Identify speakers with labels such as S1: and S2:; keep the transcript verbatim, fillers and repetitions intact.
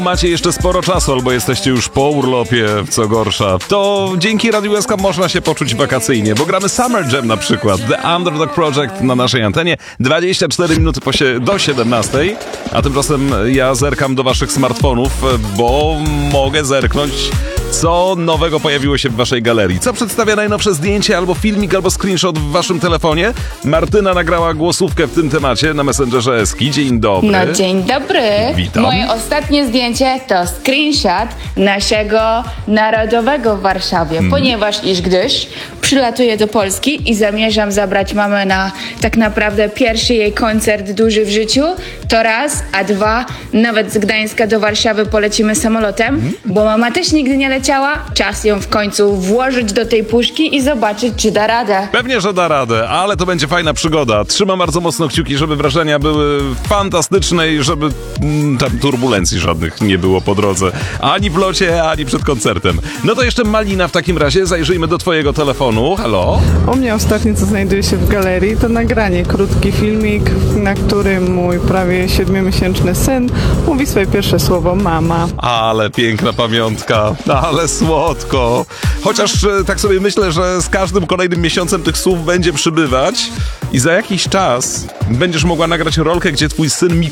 S1: macie jeszcze sporo czasu, albo jesteście już po urlopie, co gorsza, to dzięki Radiu S K można się poczuć wakacyjnie, bo gramy Summer Jam na przykład, The Underdog Project na naszej antenie, dwadzieścia cztery minuty po sie- do siedemnastej, a tymczasem ja zerkam do waszych smartfonów, bo mogę zerknąć, co nowego pojawiło się w waszej galerii. Co przedstawia najnowsze zdjęcie, albo filmik, albo screenshot w waszym telefonie? Martyna nagrała głosówkę w tym temacie na Messengerze Eski. Dzień dobry.
S2: No dzień dobry.
S1: Witam.
S2: Moje ostatnie zdjęcie to screenshot naszego Narodowego w Warszawie,
S1: Mm.
S2: ponieważ iż gdyż przylatuję do Polski i zamierzam zabrać mamę na tak naprawdę pierwszy jej koncert duży w życiu. To raz, a dwa, nawet z Gdańska do Warszawy polecimy samolotem,
S1: Mm.
S2: bo mama też nigdy nie leciała. Czas ją w końcu włożyć do tej puszki i zobaczyć, czy da radę.
S1: Pewnie, że da radę, ale to będzie fajna przygoda. Trzymam bardzo mocno kciuki, żeby wrażenia były fantastyczne i żeby mm, tam turbulencji żadnych nie było po drodze. Ani w locie, ani przed koncertem. No to jeszcze Malina w takim razie. Zajrzyjmy do twojego telefonu. Halo?
S3: U mnie ostatnie, co znajduje się w galerii, to nagranie, krótki filmik, na którym mój prawie siedmiomiesięczny syn mówi swoje pierwsze słowo mama.
S1: Ale piękna pamiątka, ale słodko. Chociaż e, tak sobie myślę, że z każdym kolejnym miesiącem tych słów będzie przybywać i za jakiś czas będziesz mogła nagrać rolkę, gdzie twój syn mi